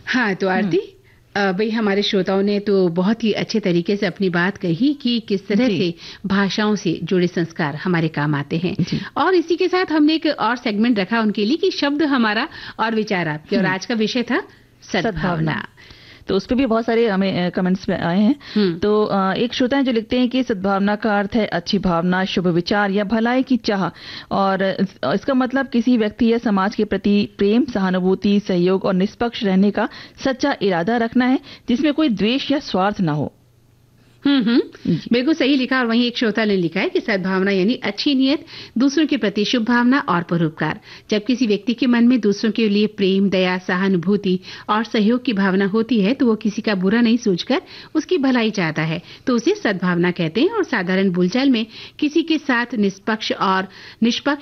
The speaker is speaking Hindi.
हाँ, तो आरती भाई हमारे श्रोताओं ने तो बहुत ही अच्छे तरीके से अपनी बात कही कि किस तरह से भाषाओं से जुड़े संस्कार हमारे काम आते हैं। और इसी के साथ हमने एक और सेगमेंट रखा उनके लिए कि शब्द हमारा और विचार आपके, और आज का विषय था सद्भावना। तो उस पर भी बहुत सारे हमें कमेंट्स आए हैं। तो एक श्रोता है जो लिखते हैं कि सद्भावना का अर्थ है अच्छी भावना, शुभ विचार या भलाई की चाह, और इसका मतलब किसी व्यक्ति या समाज के प्रति प्रेम, सहानुभूति, सहयोग और निष्पक्ष रहने का सच्चा इरादा रखना है, जिसमें कोई द्वेष या स्वार्थ ना हो। बिल्कुल सही लिखा। और वहीं एक श्रोता ने लिखा है कि सद्भावना यानी अच्छी नियत, दूसरों के प्रति शुभ भावना और परोपकार। जब किसी व्यक्ति के मन में दूसरों के लिए प्रेम, दया, सहानुभूति और सहयोग की भावना होती है तो वो किसी का बुरा नहीं सोचकर उसकी भलाई चाहता है, तो उसे सद्भावना कहते हैं। और साधारण बोलचाल में किसी के साथ निष्पक्ष